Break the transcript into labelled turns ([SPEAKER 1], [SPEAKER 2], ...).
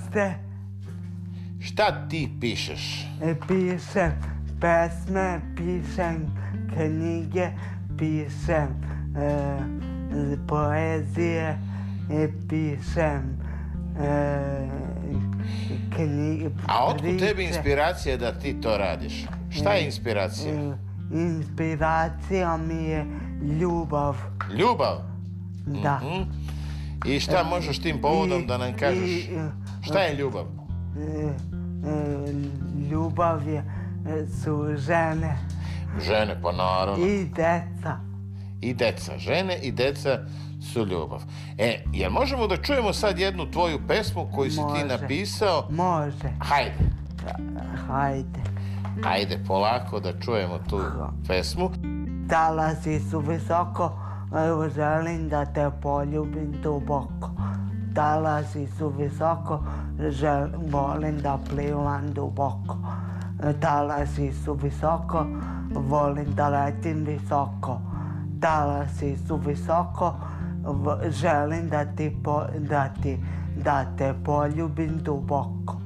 [SPEAKER 1] proste.
[SPEAKER 2] Šta ti pišeš?
[SPEAKER 1] Pišem pesme, pišem knjige, pišem poezije, pišem knjige.
[SPEAKER 2] A otkud tebi inspiracija da ti to radiš? Šta je inspiracija?
[SPEAKER 1] Inspiracija mi je ljubav.
[SPEAKER 2] Ljubav?
[SPEAKER 1] Da.
[SPEAKER 2] I šta možeš tim povodom da nam kažeš? Šta je ljubav?
[SPEAKER 1] Ljubav su žene.
[SPEAKER 2] Žene, pa naravno.
[SPEAKER 1] I deca.
[SPEAKER 2] I deca. Žene i deca su ljubav. Jel možemo da čujemo sad jednu tvoju pesmu koju si ti napisao?
[SPEAKER 1] Može. Hajde.
[SPEAKER 2] Ajde, polako da čujemo tu pesmu.
[SPEAKER 1] Talasi su visoko, želim da te poljubim duboko. Talasi su visoko, volim da plivam duboko. Talasi su visoko, volim da letim visoko. Talasi su visoko, želim da te poljubim duboko.